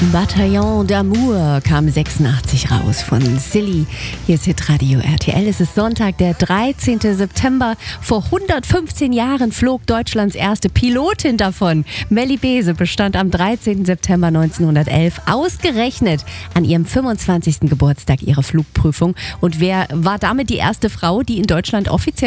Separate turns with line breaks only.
Bataillon d'Amour kam 86 raus von Silly. Hier ist Hitradio RTL. Es ist Sonntag, der 13. September. Vor 115 Jahren flog Deutschlands erste Pilotin davon. Melli Beese bestand am 13. September 1911 ausgerechnet an ihrem 25. Geburtstag ihre Flugprüfung. Und wer war damit die erste Frau, die in Deutschland offiziell